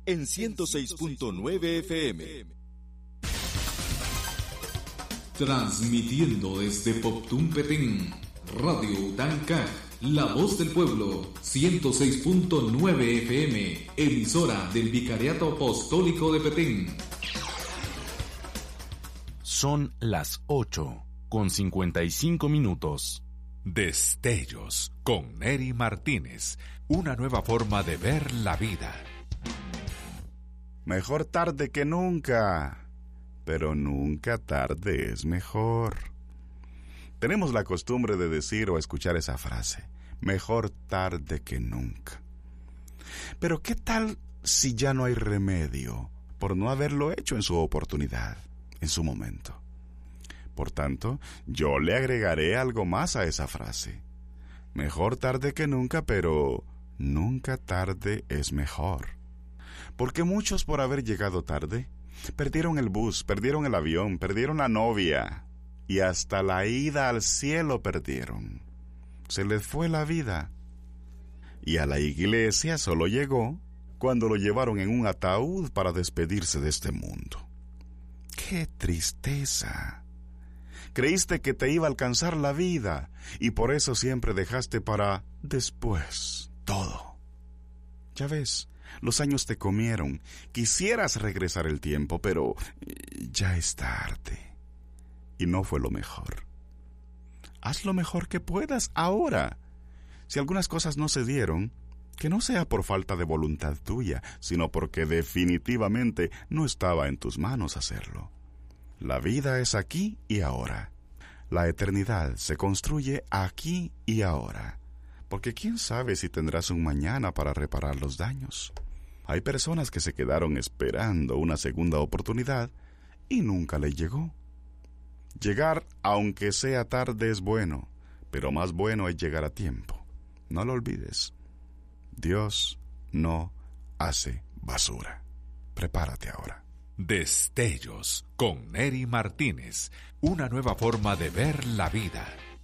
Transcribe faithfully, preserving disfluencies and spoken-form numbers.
en ciento seis punto nueve F M. Transmitiendo desde Poptún Petén, Radio Utanca, La Voz del Pueblo, ciento seis punto nueve F M, emisora del Vicariato Apostólico de Petén. Son las ocho con cincuenta y cinco minutos. Destellos con Neri Martínez, una nueva forma de ver la vida. Mejor tarde que nunca, pero nunca tarde es mejor. Tenemos la costumbre de decir o escuchar esa frase, mejor tarde que nunca. Pero ¿qué tal si ya no hay remedio por no haberlo hecho en su oportunidad, en su momento? Por tanto, yo le agregaré algo más a esa frase. Mejor tarde que nunca, pero nunca tarde es mejor. Porque muchos, por haber llegado tarde, perdieron el bus, perdieron el avión, perdieron la novia, y hasta la ida al cielo perdieron. Se les fue la vida. Y a la iglesia solo llegó cuando lo llevaron en un ataúd para despedirse de este mundo. ¡Qué tristeza! Creíste que te iba a alcanzar la vida y por eso siempre dejaste para después todo. Ya ves, los años te comieron. Quisieras regresar el tiempo, pero ya es tarde. Y no fue lo mejor. Haz lo mejor que puedas ahora. Si algunas cosas no se dieron, que no sea por falta de voluntad tuya, sino porque definitivamente no estaba en tus manos hacerlo. La vida es aquí y ahora. La eternidad se construye aquí y ahora. Porque quién sabe si tendrás un mañana para reparar los daños. Hay personas que se quedaron esperando una segunda oportunidad y nunca les llegó. Llegar, aunque sea tarde, es bueno, pero más bueno es llegar a tiempo. No lo olvides. Dios no hace basura. Prepárate ahora. Destellos con Neri Martínez, una nueva forma de ver la vida.